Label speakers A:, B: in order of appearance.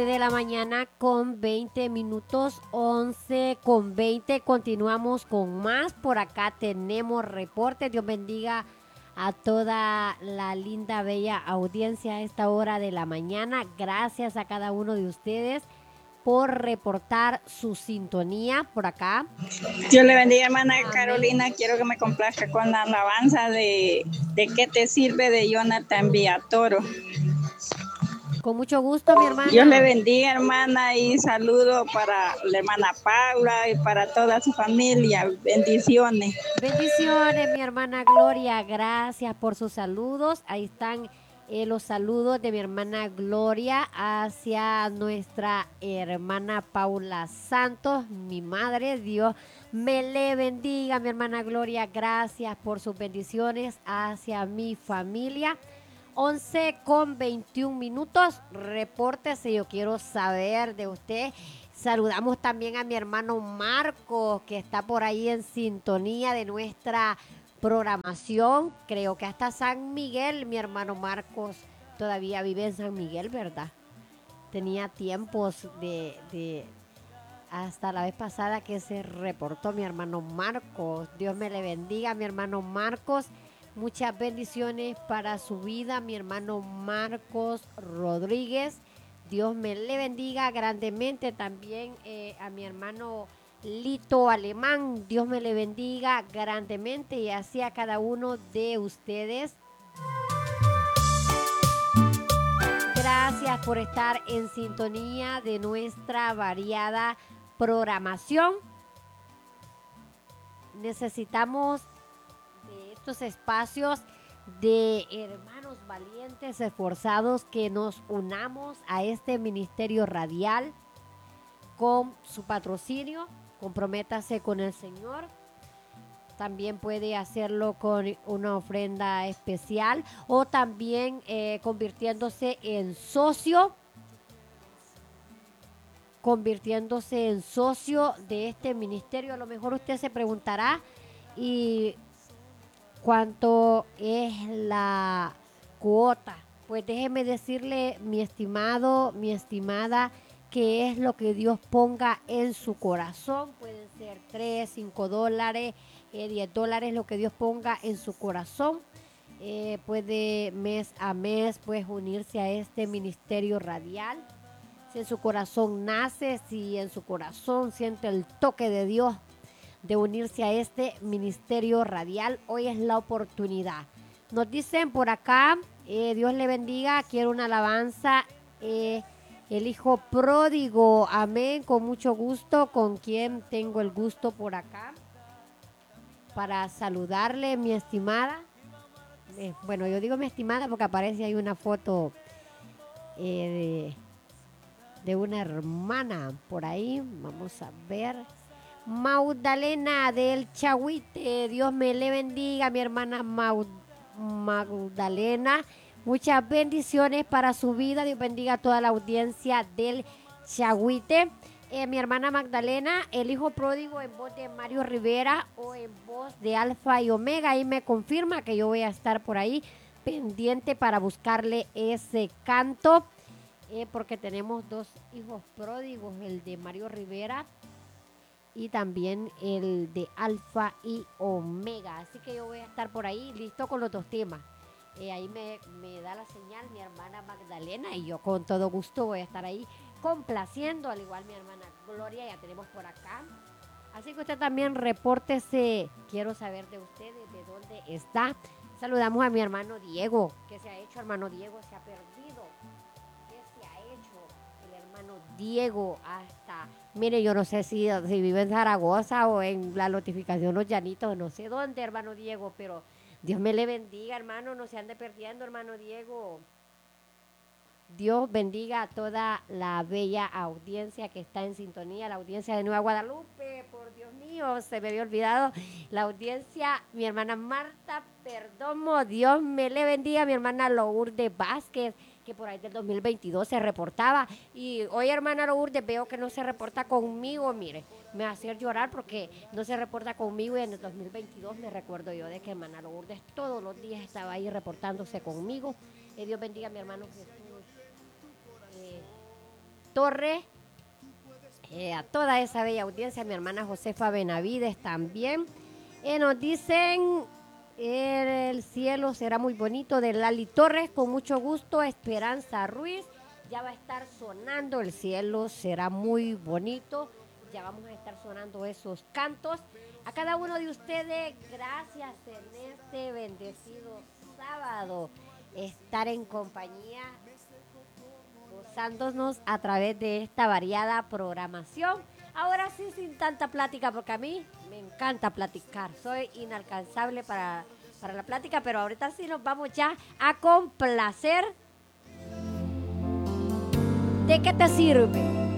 A: de la mañana con 20 minutos, 11 con 20. Continuamos con más. Por acá tenemos reportes. Dios bendiga a toda la linda, bella audiencia a esta hora de la mañana. Gracias a cada uno de ustedes por reportar su sintonía por acá.
B: Dios le bendiga, hermana
A: Amén.
B: Carolina. Quiero que me complazca con la alabanza de ¿Qué te sirve? De Jonathan Villatoro.
A: Con mucho gusto, mi hermana.
B: Dios le bendiga, hermana, y saludo para la hermana Paula y para toda su familia. Bendiciones.
A: Bendiciones, mi hermana Gloria. Gracias por sus saludos. Ahí están los saludos de mi hermana Gloria hacia nuestra hermana Paula Santos, mi madre. Dios me le bendiga, mi hermana Gloria. Gracias por sus bendiciones hacia mi familia. 11 con 21 minutos. Repórtese, yo quiero saber de usted. Saludamos también a mi hermano Marcos, que está por ahí en sintonía de nuestra programación. Creo que hasta San Miguel, mi hermano Marcos todavía vive en San Miguel, ¿verdad? Tenía tiempos de hasta la vez pasada que se reportó mi hermano Marcos. Dios me le bendiga, mi hermano Marcos. Muchas bendiciones para su vida, mi hermano Marcos Rodríguez. Dios me le bendiga grandemente también a mi hermano Lito Alemán. Dios me le bendiga grandemente y así a cada uno de ustedes. Gracias por estar en sintonía de nuestra variada programación. Necesitamos de estos espacios de hermanos valientes, esforzados, que nos unamos a este ministerio radial con su patrocinio. Comprométase con el Señor. También puede hacerlo con una ofrenda especial o también convirtiéndose en socio de este ministerio. A lo mejor usted se preguntará, ¿y cuánto es la cuota? Pues déjeme decirle, mi estimado, mi estimada, que es lo que Dios ponga en su corazón. Pueden ser 3, 5 dólares, 10 dólares, lo que Dios ponga en su corazón. Puede mes a mes pues unirse a este ministerio radial. Si en su corazón nace, si en su corazón siente el toque de Dios de unirse a este ministerio radial, hoy es la oportunidad. Nos dicen por acá, Dios le bendiga, quiero una alabanza, el hijo pródigo, amén, con mucho gusto. ¿Con quien tengo el gusto por acá para saludarle, mi estimada? Bueno, yo digo mi estimada porque aparece ahí una foto de una hermana por ahí. Vamos a ver. Magdalena del Chahuite. Dios me le bendiga, mi hermana Magdalena. Muchas bendiciones para su vida. Dios bendiga a toda la audiencia del Chahuite. Mi hermana Magdalena, el hijo pródigo, en voz de Mario Rivera o en voz de Alfa y Omega. Ahí me confirma que yo voy a estar por ahí pendiente para buscarle ese canto. Porque tenemos dos hijos pródigos, el de Mario Rivera y también el de Alfa y Omega. Así que yo voy a estar por ahí listo con los dos temas. Ahí me da la señal mi hermana Magdalena y yo con todo gusto voy a estar ahí complaciendo, al igual mi hermana Gloria, ya tenemos por acá. Así que usted también repórtese, quiero saber de ustedes, de dónde está. Saludamos a mi hermano Diego. ¿Qué se ha hecho, hermano Diego? Se ha perdido. ¿Qué se ha hecho el hermano Diego? Hasta, mire, yo no sé si vive en Zaragoza o en la notificación Los Llanitos, no sé dónde, hermano Diego, pero Dios me le bendiga, hermano, no se ande perdiendo, hermano Diego. Dios bendiga a toda la bella audiencia que está en sintonía, la audiencia de Nueva Guadalupe, por Dios mío, se me había olvidado, la audiencia, mi hermana Marta Perdomo, Dios me le bendiga, mi hermana Lourdes Vázquez, que por ahí del 2022 se reportaba, y hoy, hermana Lourdes, veo que no se reporta conmigo, mire, me hace llorar porque no se reporta conmigo, y en el 2022 me recuerdo yo de que hermana Lourdes todos los días estaba ahí reportándose conmigo. Dios bendiga a mi hermano Jesús Torres, a toda esa bella audiencia, mi hermana Josefa Benavides también. Nos dicen, el cielo será muy bonito, de Lali Torres, con mucho gusto. Esperanza Ruiz, ya va a estar sonando, el cielo será muy bonito, ya vamos a estar sonando esos cantos. A cada uno de ustedes, gracias en este bendecido sábado, estar en compañía, gozándonos a través de esta variada programación. Ahora sí, sin tanta plática, porque a mí me encanta platicar. Soy inalcanzable para la plática, pero ahorita sí nos vamos ya a complacer. ¿De qué te sirve?